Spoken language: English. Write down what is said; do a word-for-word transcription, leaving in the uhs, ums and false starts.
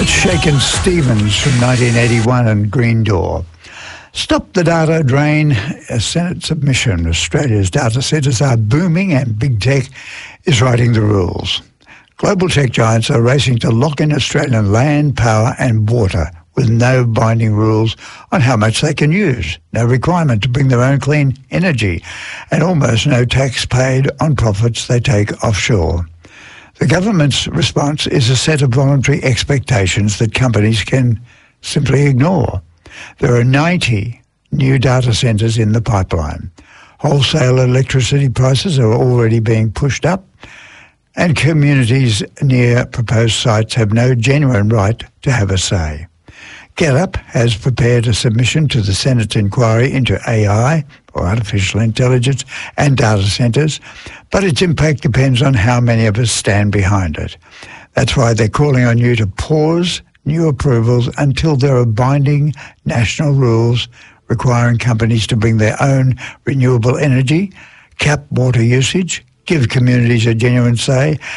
That's Shakin' Stevens from nineteen eighty-one and Green Door. Stop the data drain, a Senate submission. Australia's data centres are booming and big tech is writing the rules. Global tech giants are racing to lock in Australian land, power and water with no binding rules on how much they can use, no requirement to bring their own clean energy, and almost no tax paid on profits they take offshore. The government's response is a set of voluntary expectations that companies can simply ignore. There are ninety new data centres in the pipeline. Wholesale electricity prices are already being pushed up, and communities near proposed sites have no genuine right to have a say. GetUp has prepared a submission to the Senate's inquiry into A I, or artificial intelligence, and data centres, but its impact depends on how many of us stand behind it. That's why they're calling on you to pause new approvals until there are binding national rules requiring companies to bring their own renewable energy, cap water usage, give communities a genuine say,